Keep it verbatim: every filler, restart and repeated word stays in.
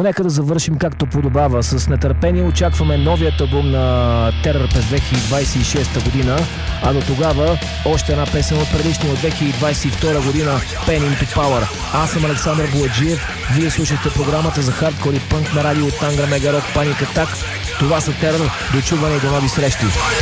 Но нека да завършим както подобава. С нетърпение очакваме новият албум на Терър през две хиляди двадесет и шеста година, а до тогава още една песен от предишния от две хиляди двадесет и втора година, Pain into Power. Аз съм Александър Бояджиев, вие слушахте програмата за хардкор и пънк на радио Тангра Мега Рок Паник Атак. Това са Терър, до чуване и до нови срещи.